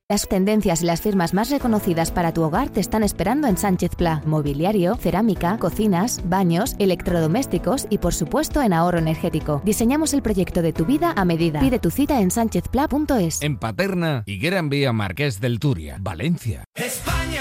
Las tendencias y las firmas más reconocidas para tu hogar te están esperando en Sánchez Pla. Mobiliario, cerámica, cocinas, baños, electrodomésticos y por supuesto en ahorro energético. Diseñamos el proyecto de tu vida a medida. Pide tu cita en sánchezpla.es. En Paterna y Gran Vía Marqués del Turia, Valencia.